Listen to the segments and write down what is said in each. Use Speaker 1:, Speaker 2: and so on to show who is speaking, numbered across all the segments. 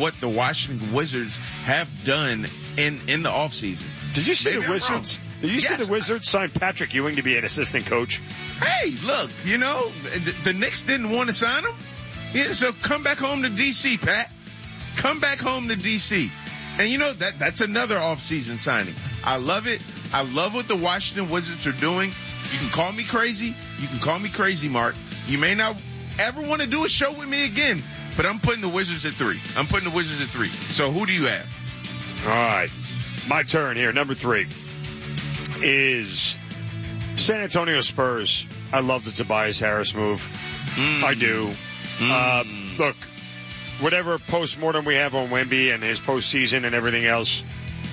Speaker 1: what the Washington Wizards have done in the offseason.
Speaker 2: Did you see
Speaker 1: Maybe
Speaker 2: the Wizards? Did you see the Wizards sign Patrick Ewing to be an assistant coach?
Speaker 1: Hey, look, the Knicks didn't want to sign him. Yeah, so come back home to D.C., Pat. Come back home to D.C. And that's another offseason signing. I love it. I love what the Washington Wizards are doing. You can call me crazy. You can call me crazy, Mark. You may not ever want to do a show with me again, but I'm putting the Wizards at 3. So who do you have?
Speaker 2: All right. My turn here. Number 3 is San Antonio Spurs. I love the Tobias Harris move. I do. Look, whatever postmortem we have on Wemby and his postseason and everything else,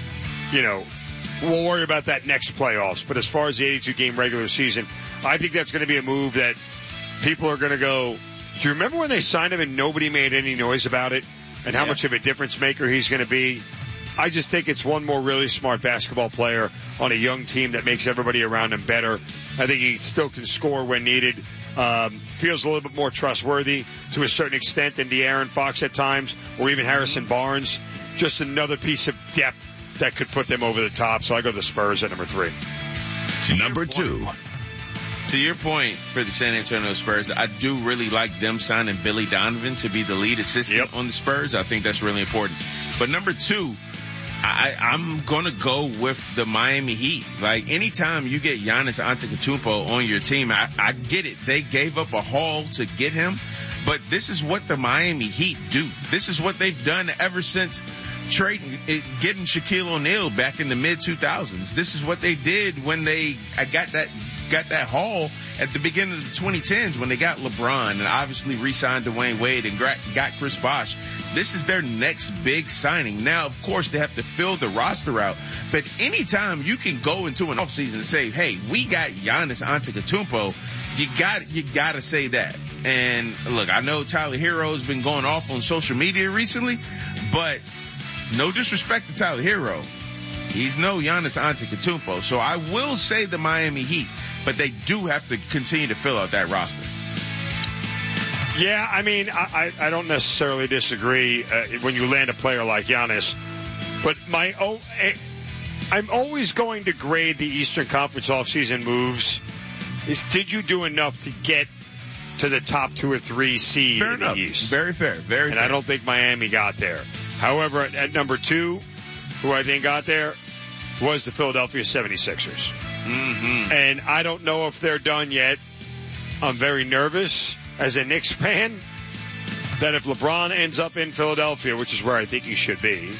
Speaker 2: we'll worry about that next playoffs. But as far as the 82-game regular season, I think that's going to be a move that people are going to go, do you remember when they signed him and nobody made any noise about it and how much of a difference maker he's going to be? I just think it's one more really smart basketball player on a young team that makes everybody around him better. I think he still can score when needed. Feels a little bit more trustworthy to a certain extent than De'Aaron Fox at times, or even Harrison Barnes. Just another piece of depth that could put them over the top. So I go the Spurs at number 3.
Speaker 3: Number 2.
Speaker 1: To your point for the San Antonio Spurs, I do really like them signing Billy Donovan to be the lead assistant on the Spurs. I think that's really important. But number 2, I'm going to go with the Miami Heat. Like, anytime you get Giannis Antetokounmpo on your team, I get it. They gave up a haul to get him, but this is what the Miami Heat do. This is what they've done ever since getting Shaquille O'Neal back in the mid-2000s. This is what they did when they got that haul at the beginning of the 2010s when they got LeBron and obviously re-signed Dwayne Wade and got Chris Bosh. This is their next big signing. Now, of course, they have to fill the roster out, but anytime you can go into an offseason and say, hey, we got Giannis Antetokounmpo, you got to say that. And look, I know Tyler Herro's been going off on social media recently, but no disrespect to Tyler Herro. He's no Giannis Antetokounmpo. So I will say the Miami Heat, but they do have to continue to fill out that roster.
Speaker 2: Yeah, I mean, I don't necessarily disagree when you land a player like Giannis, but I'm always going to grade the Eastern Conference offseason moves is, did you do enough to get to the top 2 or 3 seed in the East?
Speaker 1: Very fair. Very fair.
Speaker 2: I don't think Miami got there. However, at number 2, who I think got there was the Philadelphia 76ers.
Speaker 1: Mm-hmm.
Speaker 2: And I don't know if they're done yet. I'm very nervous as a Knicks fan that if LeBron ends up in Philadelphia, which is where I think he should be,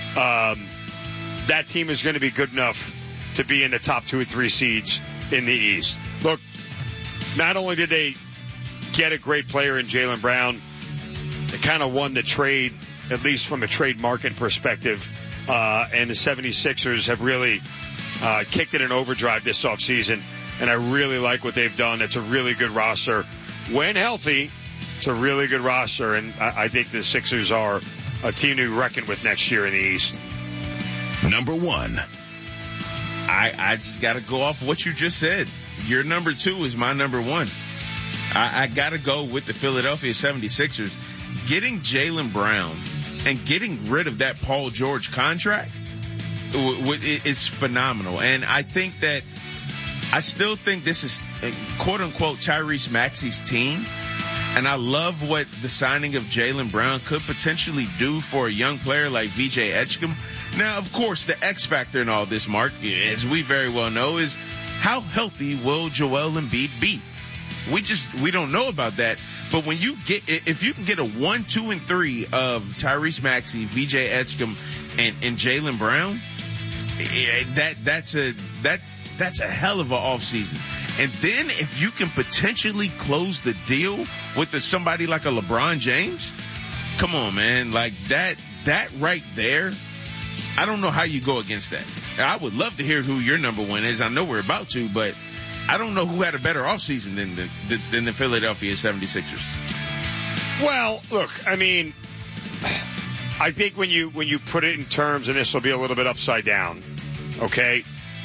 Speaker 2: that team is going to be good enough to be in the top 2 or 3 seeds in the East. Look, not only did they get a great player in Jaylen Brown, they kind of won the trade, at least from a trade market perspective, and the 76ers have really kicked it in overdrive this offseason, and I really like what they've done. It's a really good roster. When healthy, it's a really good roster, and I think the Sixers are a team to reckon with next year in the East.
Speaker 3: Number 1.
Speaker 1: I just got to go off what you just said. Your number 2 is my number 1. I got to go with the Philadelphia 76ers. Getting Jaylen Brown and getting rid of that Paul George contract is phenomenal. And I still think this is, quote unquote, Tyrese Maxey's team. And I love what the signing of Jaylen Brown could potentially do for a young player like VJ Edgecombe. Now, of course, the X factor in all this, Mark, as we very well know, is how healthy will Joel Embiid be? We don't know about that. But if you can get a 1, 2, and 3 of Tyrese Maxey, VJ Edgecombe, and Jaylen Brown, that's a hell of an offseason. And then if you can potentially close the deal with somebody like a LeBron James, come on, man, like that right there, I don't know how you go against that. I would love to hear who your number 1 is. I know we're about to, but I don't know who had a better offseason than the Philadelphia 76ers.
Speaker 2: Well, look, I mean, I think when you put it in terms, and this will be a little bit upside down, okay?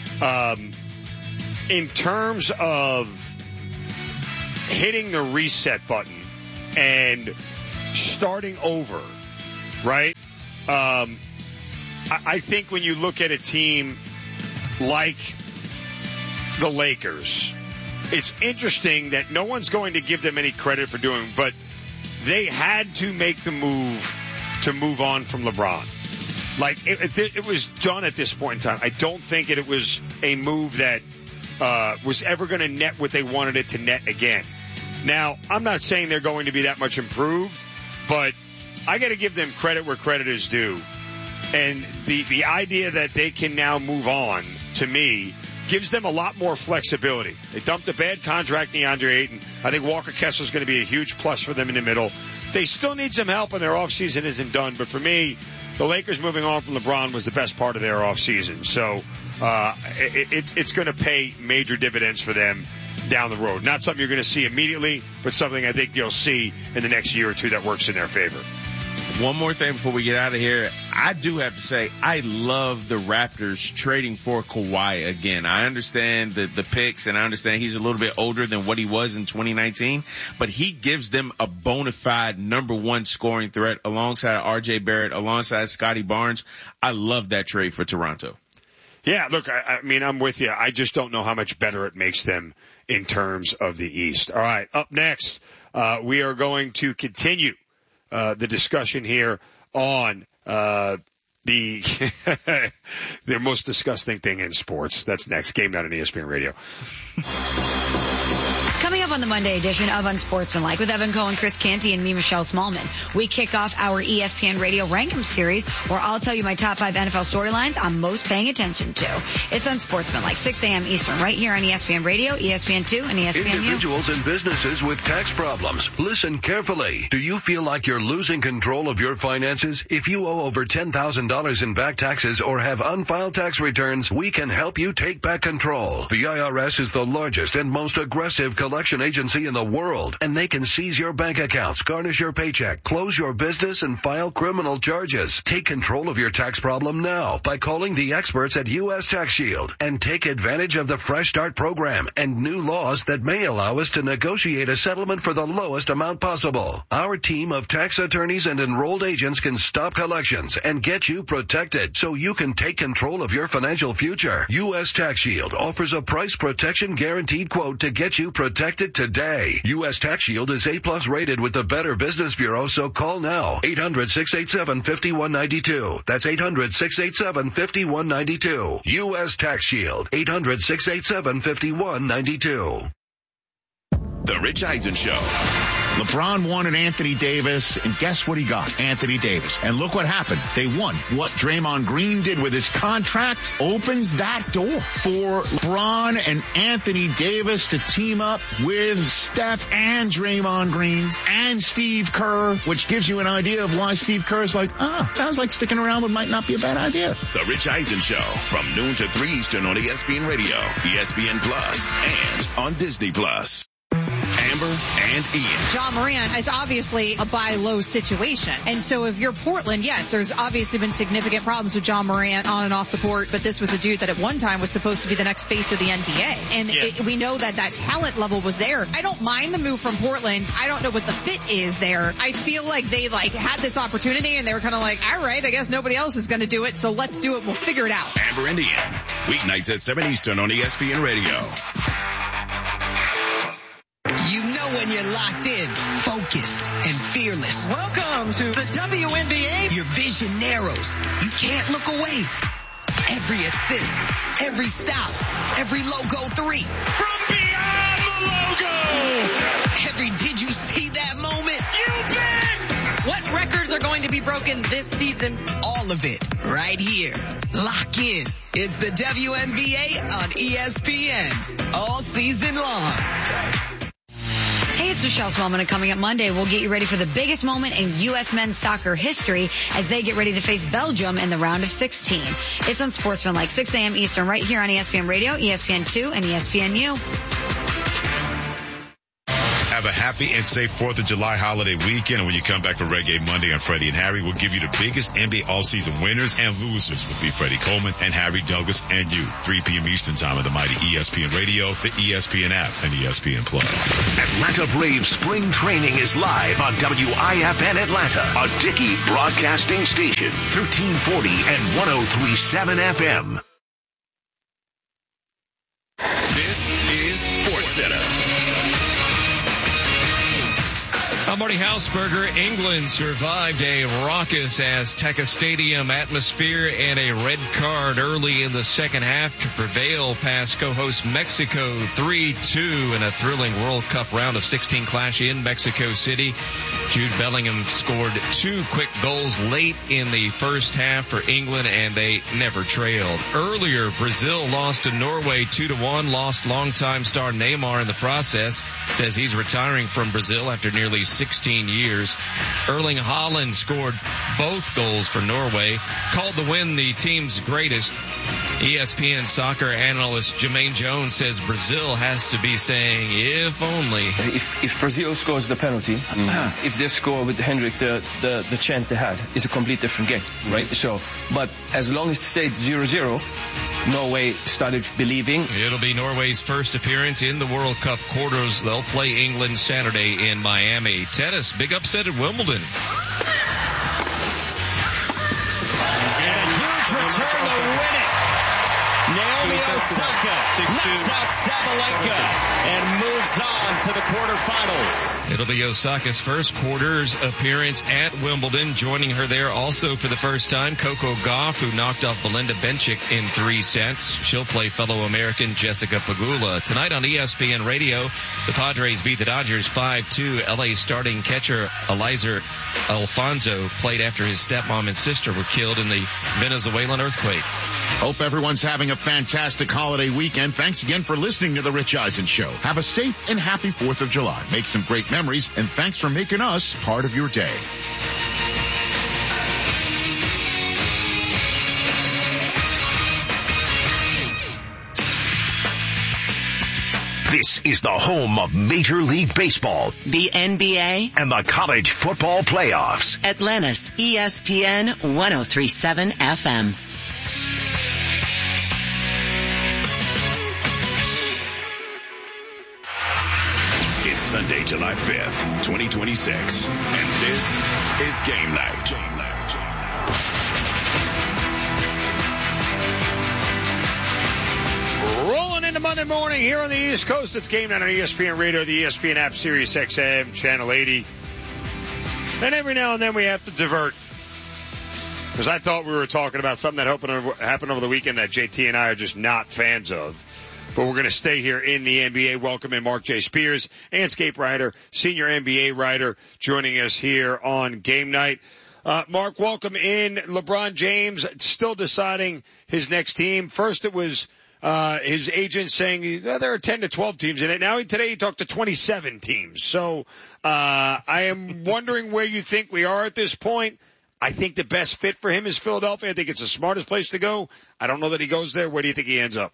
Speaker 2: In terms of hitting the reset button and starting over right? I think when you look at a team like the Lakers, it's interesting that no one's going to give them any credit for doing, but they had to make the move to move on from LeBron. Like, it was done at this point in time. I don't think it was a move that was ever going to net what they wanted it to net again. Now, I'm not saying they're going to be that much improved, but I got to give them credit where credit is due. And the idea that they can now move on, to me, gives them a lot more flexibility. They dumped a bad contract, DeAndre Ayton. I think Walker Kessler's going to be a huge plus for them in the middle. They still need some help, and their offseason isn't done. But for me, the Lakers moving on from LeBron was the best part of their offseason. So it's going to pay major dividends for them down the road. Not something you're going to see immediately, but something I think you'll see in the next year or two that works in their favor.
Speaker 1: One more thing before we get out of here. I do have to say, I love the Raptors trading for Kawhi again. I understand the picks, and I understand he's a little bit older than what he was in 2019, but he gives them a bona fide number one scoring threat alongside RJ Barrett, alongside Scotty Barnes. I love that trade for Toronto.
Speaker 2: Yeah, look, I mean, I'm with you. I just don't know how much better it makes them in terms of the East. All right, up next, we are going to continue the discussion here on the most disgusting thing in sports. That's next. Game Night on ESPN Radio.
Speaker 4: Coming up on the Monday edition of Unsportsmanlike with Evan Cohen, Chris Canty, and me, Michelle Smallman, we kick off our ESPN Radio Rankum series, where I'll tell you my top 5 NFL storylines I'm most paying attention to. It's Unsportsmanlike, 6 a.m. Eastern, right here on ESPN Radio, ESPN2, and ESPNU.
Speaker 5: Individuals and businesses with tax problems, listen carefully. Do you feel like you're losing control of your finances? If you owe over $10,000 in back taxes or have unfiled tax returns, we can help you take back control. The IRS is the largest and most aggressive collection agency in the world, and they can seize your bank accounts, garnish your paycheck, close your business, and file criminal charges. Take control of your tax problem now by calling the experts at U.S. Tax Shield and take advantage of the Fresh Start program and new laws that may allow us to negotiate a settlement for the lowest amount possible. Our team of tax attorneys and enrolled agents can stop collections and get you protected so you can take control of your financial future. U.S. Tax Shield offers a price protection guaranteed quote to get you protected today. U.S. Tax Shield is A+ rated with the Better Business Bureau, so call now. 800-687-5192. That's 800-687-5192. U.S. Tax Shield. 800-687-5192.
Speaker 3: The Rich Eisen Show.
Speaker 6: LeBron wanted Anthony Davis, and guess what he got? Anthony Davis. And look what happened. They won. What Draymond Green did with his contract opens that door for LeBron and Anthony Davis to team up with Steph and Draymond Green and Steve Kerr, which gives you an idea of why Steve Kerr is like, sounds like sticking around might not be a bad idea.
Speaker 3: The Rich Eisen Show from noon to 3 Eastern on ESPN Radio, ESPN Plus, and on Disney Plus. Amber and Ian.
Speaker 7: Ja Morant is obviously a buy low situation. And so if you're Portland, yes, there's obviously been significant problems with Ja Morant on and off the court, but this was a dude that at one time was supposed to be the next face of the NBA. And we know that talent level was there. I don't mind the move from Portland. I don't know what the fit is there. I feel like they had this opportunity and they were kind of like, all right, I guess nobody else is going to do it, so let's do it. We'll figure it out.
Speaker 3: Amber and Ian. Weeknights at 7 Eastern on ESPN Radio.
Speaker 8: You know when you're locked in, focused, and fearless.
Speaker 9: Welcome to the WNBA.
Speaker 8: Your vision narrows. You can't look away. Every assist, every stop, every logo three.
Speaker 2: From beyond the logo!
Speaker 8: Every did you see that moment?
Speaker 9: You bet! What records are going to be broken this season?
Speaker 8: All of it, right here. Lock in. It's the WNBA on ESPN. All season long.
Speaker 4: Hey, it's Michelle Smallman, and coming up Monday, we'll get you ready for the biggest moment in U.S. men's soccer history as they get ready to face Belgium in the round of 16. It's Unsportsmanlike, 6 a.m. Eastern, right here on ESPN Radio, ESPN2, and ESPNU.
Speaker 3: Have
Speaker 10: Have a happy and safe 4th of July holiday weekend. And when you come back for Reggae Monday on Freddie and Harry, we'll give you the biggest NBA all-season winners and losers will be Freddie Coleman and Harry Douglas and you. 3 p.m. Eastern time on the mighty ESPN Radio, the ESPN app, and ESPN Plus.
Speaker 11: Atlanta Braves spring training is live on WIFN Atlanta, a Dickey broadcasting station, 1340 and 103.7 FM.
Speaker 3: This is SportsCenter.
Speaker 12: I'm Marty Hausberger. England survived a raucous Azteca Stadium atmosphere and a red card early in the second half to prevail past co-host Mexico 3-2 in a thrilling World Cup round of 16 clash in Mexico City. Jude Bellingham scored 2 quick goals late in the first half for England, and they never trailed. Earlier, Brazil lost to Norway 2-1, lost longtime star Neymar in the process, says he's retiring from Brazil after nearly 16 years. Erling Haaland scored both goals for Norway, called the win the team's greatest. ESPN soccer analyst Jermaine Jones says Brazil has to be saying, if only.
Speaker 13: If Brazil scores the penalty, if they score with Hendrick, the chance they had is a complete different game, right? So, but as long as it stayed 0-0, Norway started believing.
Speaker 12: It'll be Norway's first appearance in the World Cup quarters. They'll play England Saturday in Miami. Tennis, big upset at Wimbledon.
Speaker 14: And a huge return to win it. Naomi Osaka knocks out Sabalenka and moves on to the quarterfinals.
Speaker 12: It'll be Osaka's first quarters appearance at Wimbledon. Joining her there also for the first time, Coco Gauff, who knocked off Belinda Bencic in 3 sets. She'll play fellow American Jessica Pegula. Tonight on ESPN Radio, the Padres beat the Dodgers 5-2. LA's starting catcher Elizer Alfonso played after his stepmom and sister were killed in the Venezuelan earthquake.
Speaker 6: Hope everyone's having a fantastic holiday weekend. Thanks again for listening to The Rich Eisen Show. Have a safe and happy 4th of July. Make some great memories, and thanks for making us part of your day.
Speaker 11: This is the home of Major League Baseball,
Speaker 8: the NBA,
Speaker 11: and the college football playoffs.
Speaker 8: Atlanta's ESPN 103.7 FM.
Speaker 3: It's Sunday, July 5th, 2026, and this is Game Night.
Speaker 2: Rolling into Monday morning here on the East Coast. It's Game Night on ESPN Radio, the ESPN app, Sirius XM, Channel 80. And every now and then we have to divert. Because I thought we were talking about something that happened over the weekend that JT and I are just not fans of. But we're going to stay here in the NBA. Welcome in Mark J. Spears, Landscape writer, senior NBA writer, joining us here on Game Night. Mark, welcome in. LeBron James still deciding his next team. First it was his agent saying there are 10 to 12 teams in it. Now today he talked to 27 teams. So I am wondering where you think we are at this point. I think the best fit for him is Philadelphia. I think it's the smartest place to go. I don't know that he goes there. Where do you think he ends up?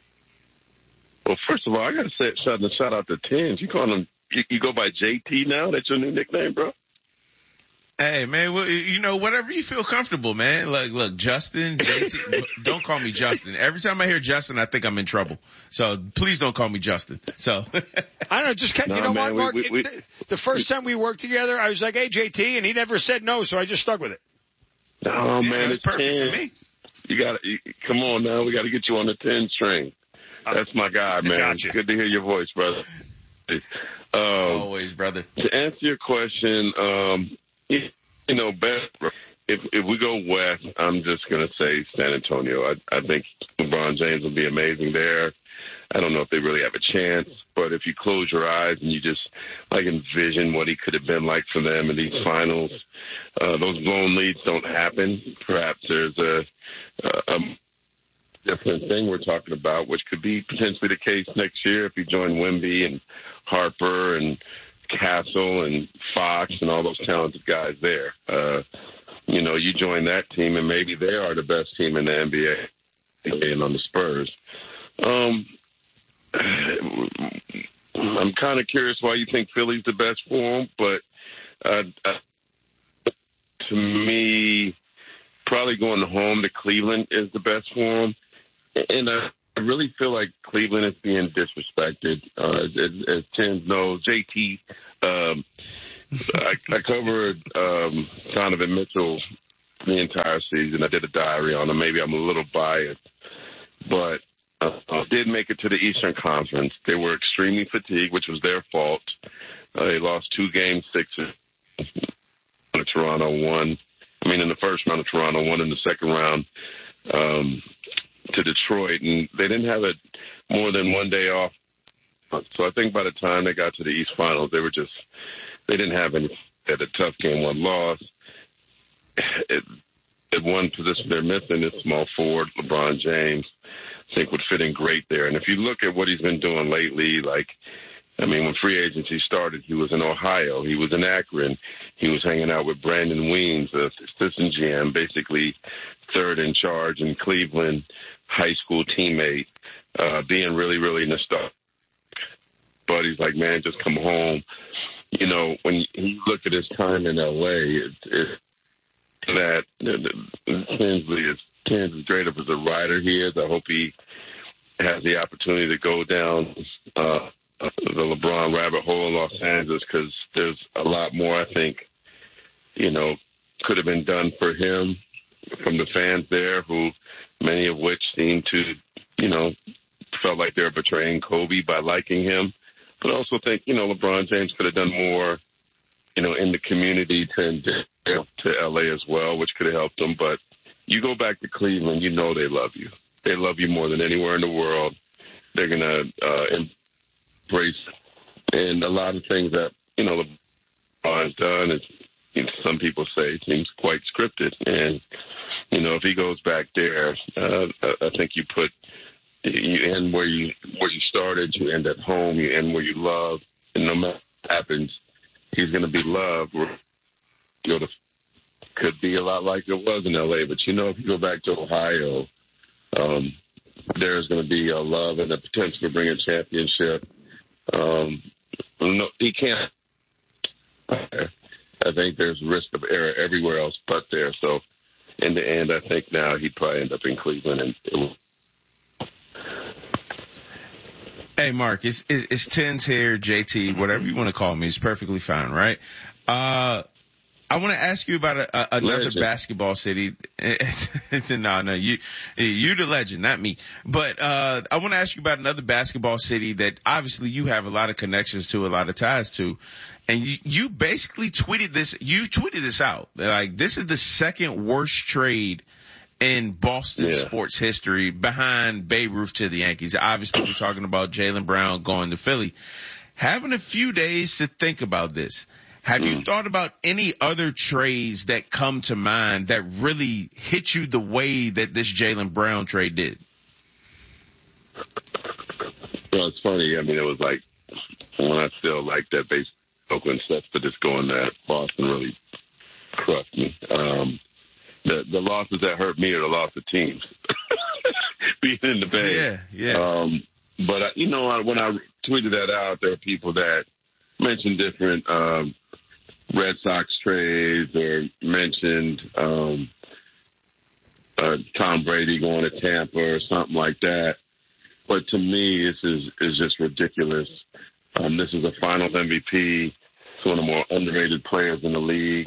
Speaker 15: Well, first of all, I got to say shout out to Tins. You call him, you go by JT now? That's your new nickname, bro?
Speaker 1: Hey, man, well, you know, whatever you feel comfortable, man. Look, Justin, JT, don't call me Justin. Every time I hear Justin, I think I'm in trouble. So please don't call me Justin. So
Speaker 2: I don't know, just you know what, Mark? The first time we worked together, I was like, hey, JT, and he never said no, so I just stuck with it.
Speaker 15: Oh,
Speaker 1: yeah,
Speaker 15: man,
Speaker 1: it's perfect for me.
Speaker 15: Come on now, we got to get you on the 10 string. That's my guy, man.
Speaker 2: Gotcha.
Speaker 15: Good to hear your voice, brother.
Speaker 1: Always, brother.
Speaker 15: To answer your question, you know, if we go west, I'm just going to say San Antonio. I think LeBron James will be amazing there. I don't know if they really have a chance, but if you close your eyes and you just envision what he could have been like for them in these finals, those blown leads don't happen. Perhaps there's a different thing we're talking about, which could be potentially the case next year if you join Wemby and Harper and Castle and Fox and all those talented guys there. You know, you join that team and maybe they are the best team in the NBA and on the Spurs. I'm kind of curious why you think Philly's the best for him, but to me, probably going home to Cleveland is the best for him. And I really feel like Cleveland is being disrespected. As Tim knows, JT, I covered Donovan Mitchell the entire season. I did a diary on him. Maybe I'm a little biased, but did make it to the Eastern Conference. They were extremely fatigued, which was their fault. They lost 2 Game 6s. Toronto won. In the first round of Toronto, won in the second round to Detroit, and they didn't have it more than one day off. So I think by the time they got to the East Finals, they didn't have any. They had a tough game, 1 loss. At one position they're missing is small forward LeBron James. I think would fit in great there. And if you look at what he's been doing lately, when free agency started, he was in Ohio. He was in Akron. He was hanging out with Brandon Weems, the assistant GM, basically third in charge in Cleveland, high school teammate, being really, really nostalgic. But he's like, man, just come home. When you look at his time in L.A., Kansas great up as a rider he is. I hope he has the opportunity to go down the LeBron rabbit hole in Los Angeles, because there's a lot more, I think, could have been done for him from the fans there, who many of which seem to, felt like they're betraying Kobe by liking him. But I also think, LeBron James could have done more, in the community to L.A. as well, which could have helped them. But you go back to Cleveland, they love you. They love you more than anywhere in the world. They're going to embrace, and a lot of things that, LeBron's done is, some people say it seems quite scripted. And, if he goes back there, I think you end where you started, you end at home, you end where you love, and no matter what happens, he's going to be loved. Could be a lot like it was in L.A., but if you go back to Ohio, there's going to be a love and a potential to bring a championship. No, he can't. I think there's risk of error everywhere else but there. So in the end, I think now he'd probably end up in Cleveland. And it will.
Speaker 1: Hey, Mark, it's Tins here, JT, whatever you want to call me. It's perfectly fine, right? I want to ask you about another basketball city. No, you the legend, not me. But I want to ask you about another basketball city that obviously you have a lot of connections to, a lot of ties to. And you basically tweeted this. You tweeted this out. Like, this is the second worst trade in Boston sports history, behind Babe Ruth to the Yankees. Obviously, we're talking about Jaylen Brown going to Philly. Having a few days to think about this, have you thought about any other trades that come to mind that really hit you the way that this Jaylen Brown trade did?
Speaker 15: Well, it's funny. It was like, when I still like that base Oakland stuff, but just going to Boston really crushed me. The losses that hurt me are the loss of teams. Being in the Bay.
Speaker 1: Yeah.
Speaker 15: But, when I tweeted that out, there are people that mentioned different Red Sox trades, or mentioned Tom Brady going to Tampa or something like that. But to me, this is just ridiculous. This is a Finals MVP. It's one of the more underrated players in the league.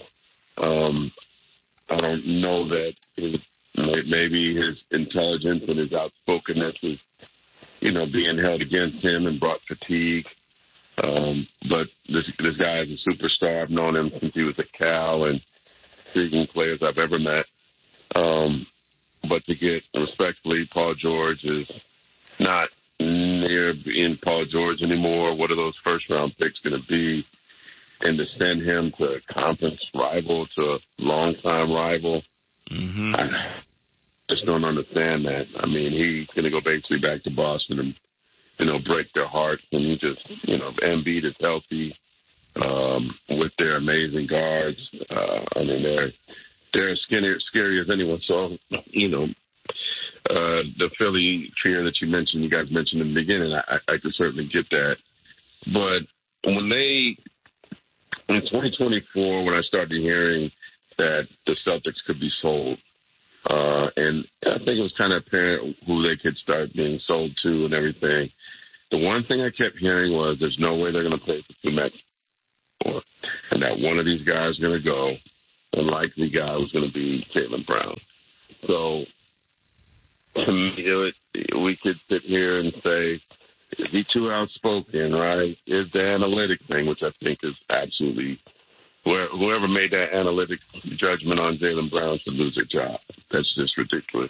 Speaker 15: I don't know that maybe his intelligence and his outspokenness is, being held against him and brought fatigue. But this guy is a superstar. I've known him since he was a Cal, and intriguing players I've ever met. But to get, respectfully, Paul George is not near being Paul George anymore. What are those first-round picks going to be? And to send him to a conference rival, to a long-time rival, I just don't understand that. He's going to go basically back to Boston and, break their hearts. And he just, Embiid is healthy with their amazing guards. They're as scary as anyone. So, the Philly trio that you guys mentioned in the beginning, I could certainly get that. But when in 2024, when I started hearing that the Celtics could be sold, and I think it was kind of apparent who they could start being sold to and everything. The one thing I kept hearing was there's no way they're going to play for 2 max, and that one of these guys is going to go. The likely guy was going to be Jaylen Brown. So to me, we could sit here and say, is he too outspoken, right? Is the analytic thing, which I think is absolutely whoever made that analytic judgment on Jaylen Brown should lose their job. That's just ridiculous.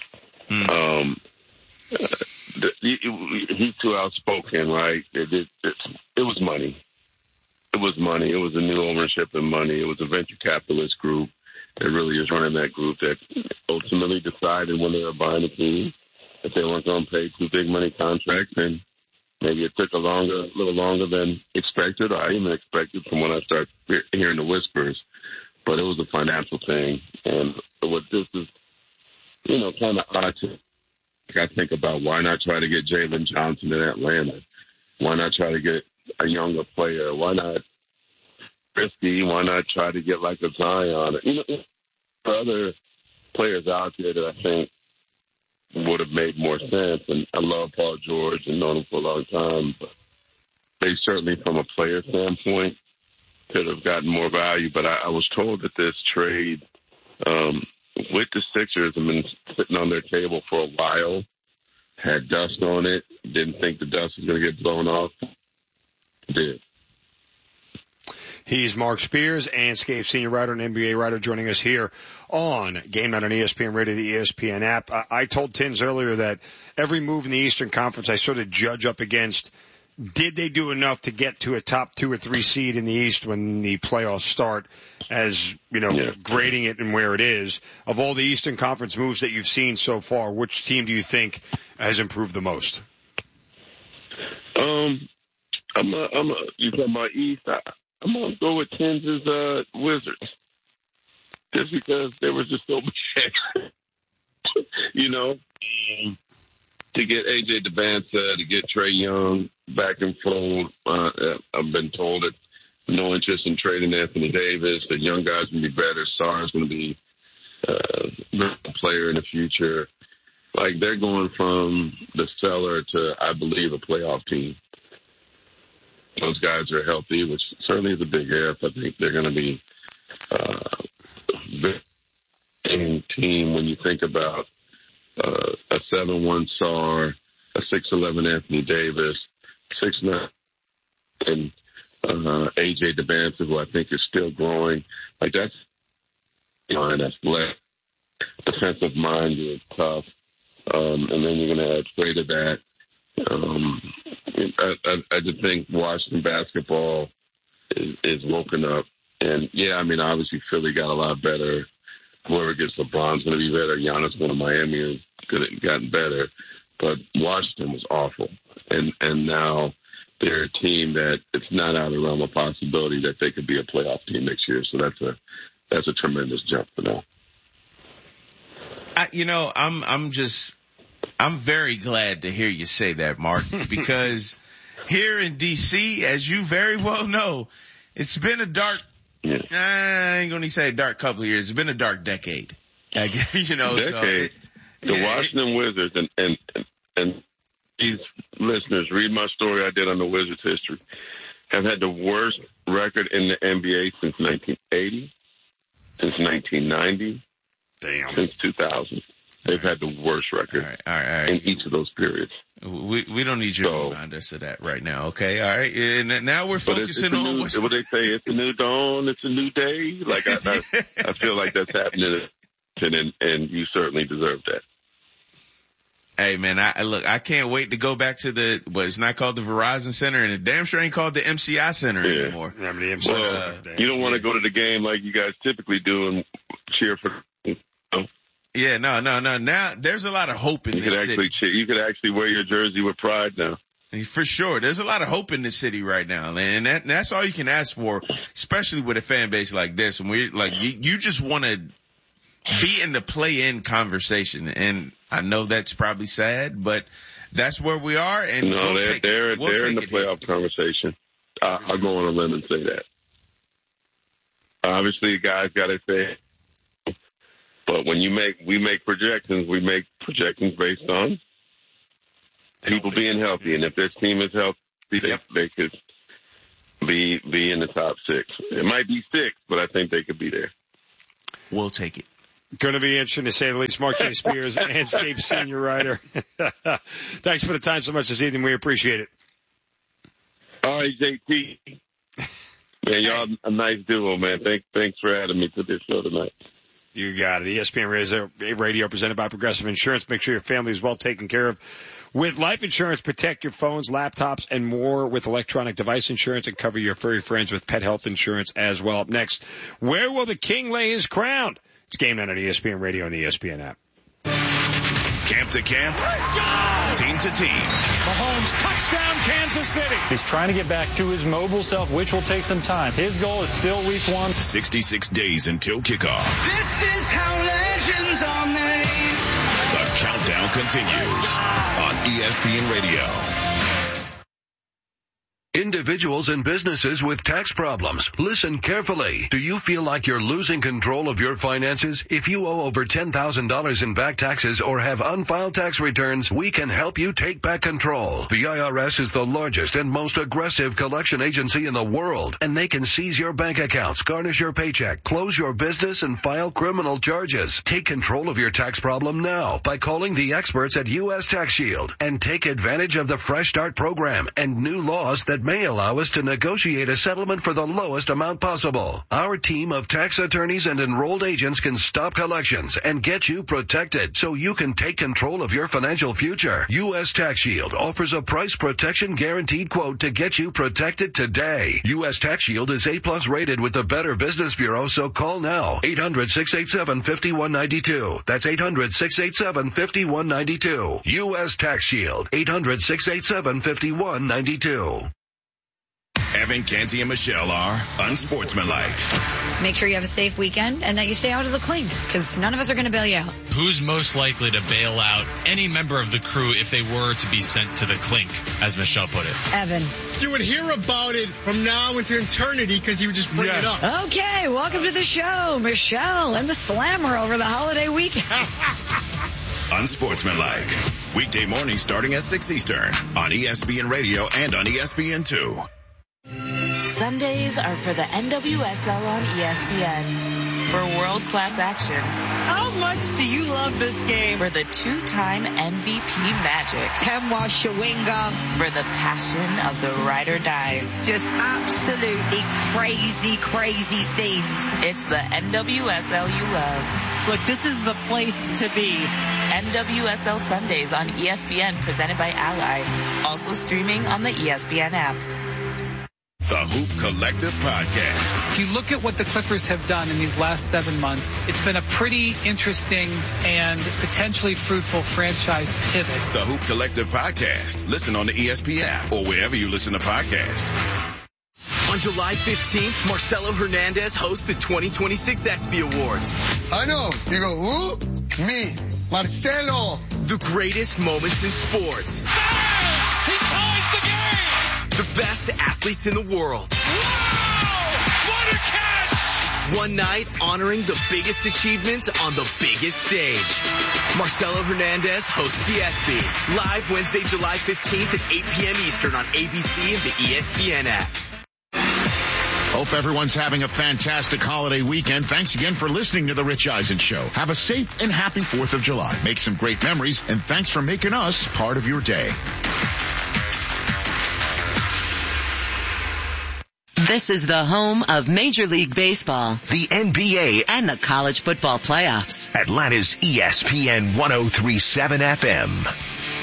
Speaker 15: He's too outspoken, right? It was money. It was money. It was a new ownership and money. It was a venture capitalist group that really is running that group that ultimately decided when they were buying the team that they weren't going to pay 2 big money contracts, and maybe it took a little longer than expected, or I even expected from when I started hearing the whispers. But it was a financial thing, and what this is, kind of odd to. I think about why not try to get Jalen Johnson in Atlanta? Why not try to get a younger player? Why not risky? Why not try to get like a Zion? Other players out there that I think would have made more sense. And I love Paul George and known him for a long time, but they certainly, from a player standpoint, could have gotten more value. But I was told that this trade with the Sixers have been sitting on their table for a while, had dust on it, didn't think the dust was going to get blown off. Did.
Speaker 2: He's Mark Spears, Anscape senior writer and NBA writer, joining us here on Game Night on ESPN Radio, the ESPN app. I told Tins earlier that every move in the Eastern Conference I sort of judge up against, did they do enough to get to a top 2 or 3 seed in the East when the playoffs start, as, grading it and where it is. Of all the Eastern Conference moves that you've seen so far, which team do you think has improved the most?
Speaker 15: You talking about East? I'm going to go with Tins' Wizards. Just because there was just so much, to get A.J. Debanta, to get Trae Young back in fold. I've been told that no interest in trading Anthony Davis. The young guy's going to be better. Sarr's going to be a player in the future. Like, they're going from the cellar to, I believe, a playoff team. Those guys are healthy, which certainly is a big if. I think they're going to be a team when you think about a 7-1 Sarr, a 6'11 Anthony Davis, 6'9 and A.J. Debanta, who I think is still growing. Like, that's line that's left. Defensive mind is tough. And then you're going to add Trae to that. I just think Washington basketball is woken up. And, obviously Philly got a lot better. Whoever gets LeBron's going to be better. Giannis going to Miami has gotten better. But Washington was awful. And now they're a team that it's not out of the realm of possibility that they could be a playoff team next year. So that's a tremendous jump for them.
Speaker 1: I'm very glad to hear you say that, Mark, because here in D.C., as you very well know, it's been a dark, I ain't going to say a dark couple of years. It's been a dark decade.
Speaker 15: Decade. The Washington Wizards, and these listeners, read my story I did on the Wizards history, have had the worst record in the NBA since 1980, since 1990, since 2000. They've had the worst record
Speaker 1: all right.
Speaker 15: in each of those periods.
Speaker 1: We don't need you to remind us of that right now, okay? All right. And now we're focusing on
Speaker 15: what they say. It's a new dawn. It's a new day. Like, I feel like that's happening, and you certainly deserve that.
Speaker 1: Hey, man, I can't wait to go back to it's not called the Verizon Center, and it damn sure ain't called the MCI Center anymore.
Speaker 15: Yeah, you don't want to go to the game like you guys typically do and cheer for.
Speaker 1: Yeah, no. Now there's a lot of hope in this city.
Speaker 15: You could actually wear your jersey with pride now.
Speaker 1: For sure. There's a lot of hope in this city right now. And that's all you can ask for, especially with a fan base like this. And you just want to be in the play-in conversation. And I know that's probably sad, but that's where we are. And
Speaker 15: they're in the playoff conversation. I'll go on a limb and say that. Obviously, the guys got to say, but when we make projections based on people being healthy, and if this team is healthy, they could be in the top 6. It might be 6, but I think they could be there.
Speaker 1: We'll take it.
Speaker 2: Going to be interesting to say the least. Mark J. Spears, Landscape senior writer. Thanks for the time so much this evening. We appreciate it.
Speaker 15: All right, JT. Man, y'all a nice duo, man. Thanks for adding me to this show tonight.
Speaker 2: You got it. ESPN Radio presented by Progressive Insurance. Make sure your family is well taken care of with life insurance. Protect your phones, laptops, and more with electronic device insurance, and cover your furry friends with pet health insurance as well. Up next, where will the king lay his crown? It's Game Night on ESPN Radio and the ESPN app.
Speaker 3: Camp to camp, team to team.
Speaker 16: Mahomes, touchdown, Kansas City. He's trying to get back to his mobile self, which will take some time. His goal is still week 1.
Speaker 3: 66 days until kickoff.
Speaker 17: This is how legends are made.
Speaker 3: The countdown continues on ESPN Radio.
Speaker 5: Individuals and businesses with tax problems, listen carefully. Do you feel like you're losing control of your finances? If you owe over $10,000 in back taxes or have unfiled tax returns, we can help you take back control. The IRS is the largest and most aggressive collection agency in the world, and they can seize your bank accounts, garnish your paycheck, close your business, and file criminal charges. Take control of your tax problem now by calling the experts at U.S. Tax Shield and take advantage of the Fresh Start program and new laws that may allow us to negotiate a settlement for the lowest amount possible. Our team of tax attorneys and enrolled agents can stop collections and get you protected so you can take control of your financial future. U.S. Tax Shield offers a price protection guaranteed quote to get you protected today. U.S. Tax Shield is A+ rated with the Better Business Bureau, so call now. 800-687-5192. That's 800-687-5192. U.S. Tax Shield. 800-687-5192.
Speaker 3: Evan, Canty, and Michelle are unsportsmanlike.
Speaker 4: Make sure you have a safe weekend and that you stay out of the clink, because none of us are going to bail you out.
Speaker 18: Who's most likely to bail out any member of the crew if they were to be sent to the clink, as Michelle put it?
Speaker 4: Evan.
Speaker 19: You would hear about it from now into eternity because he would just bring it up.
Speaker 4: Okay, welcome to the show, Michelle and the Slammer over the holiday weekend.
Speaker 3: Unsportsmanlike. Weekday morning starting at 6 Eastern on ESPN Radio and on ESPN2.
Speaker 20: Sundays are for the NWSL on ESPN. For world-class action.
Speaker 9: How much do you love this game?
Speaker 20: For the 2-time MVP Magic.
Speaker 9: Temwa Shawinga.
Speaker 20: For the passion of the ride or dies.
Speaker 9: Just absolutely crazy, crazy scenes.
Speaker 20: It's the NWSL you love.
Speaker 9: Look, this is the place to be.
Speaker 20: NWSL Sundays on ESPN, presented by Ally. Also streaming on the ESPN app.
Speaker 3: The Hoop Collective Podcast.
Speaker 21: If you look at what the Clippers have done in these last 7 months, it's been a pretty interesting and potentially fruitful franchise pivot.
Speaker 3: The Hoop Collective Podcast. Listen on the ESPN app or wherever you listen to podcasts.
Speaker 22: On July 15th, Marcelo Hernandez hosts the 2026 ESPY Awards.
Speaker 19: I know. You go, who? Me, Marcelo.
Speaker 22: The greatest moments in sports.
Speaker 17: He ties the game!
Speaker 22: The best athletes in the world.
Speaker 17: Wow! What a catch!
Speaker 22: One night honoring the biggest achievements on the biggest stage. Marcelo Hernandez hosts the ESPYs. Live Wednesday, July 15th at 8 p.m. Eastern on ABC and the ESPN app.
Speaker 6: Hope everyone's having a fantastic holiday weekend. Thanks again for listening to The Rich Eisen Show. Have a safe and happy 4th of July. Make some great memories, and thanks for making us part of your day.
Speaker 23: This is the home of Major League Baseball,
Speaker 11: the NBA,
Speaker 23: and the college football playoffs.
Speaker 11: Atlanta's ESPN 103.7 FM.